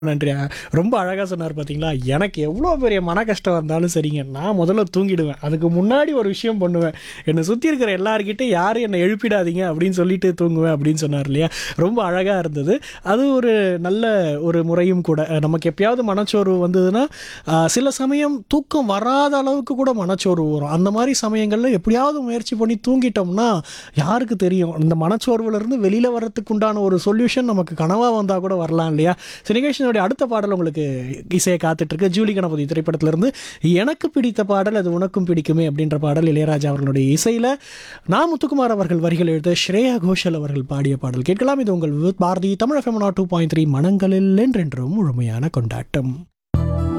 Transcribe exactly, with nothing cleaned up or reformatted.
நன்றி. அ ரொம்ப அழகா சொன்னாரு பார்த்தீங்களா? எனக்கு எவ்வளோ பெரிய மன கஷ்டம் வந்தாலும் சரிங்க, நான் முதல்ல தூங்கிடுவேன். அதுக்கு முன்னாடி ஒரு விஷயம் பண்ணுவேன். என்ன சுத்தி இருக்கிற எல்லார்கிட்டயும் யாரும் என்ன எழுப்பிடாதீங்க அப்படின்னு சொல்லிட்டு தூங்குவேன் அப்படின்னு சொன்னார் இல்லையா? ரொம்ப அழகா இருந்தது. அது ஒரு நல்ல ஒரு முறையும் கூட. அ நமக்கு எப்பயாவது மனச்சோர்வு வந்ததுன்னா, அ சில சமயம் தூக்கம் வராத அளவுக்கு கூட மனச்சோர்வு வரும். அந்த மாரி சமயங்கள்ல எப்படியாவது முயற்சி பண்ணி தூங்கிட்டோம்னா, யாருக்கு தெரியும்? இந்த மனச்சோர்வுலருந்து வெளியில வர்றதுக்கு உண்டான ஒரு சொல்யூஷன் நமக்கு கனவா வந்தா கூட வரலாம் இல்லையா? ஸோ நிகழ்ச்சியினுடைய அடுத்த பாடல் உங்களுக்கு இசைய காத்துட்ருக்கு. ஜூலி கணபதி திரைப்படத்திலிருந்து எனக்கு பிடித்த பாடல் அது உனக்கும் பிடிக்குமே அப்படின்ற பாடல் இளையராஜா அவர்களுடைய இசையில நா. முத்துக்குமார் அவர்கள் வரிகள் எழுத ஸ்ரேயா கோஷல் அவர்கள் பாடிய பாடல் கேட்கலாம். இது உங்கள் Bharathi Tamil FM two point three மனங்களில் என்றென்றும் முழுமையான கொண்டாட்டம்.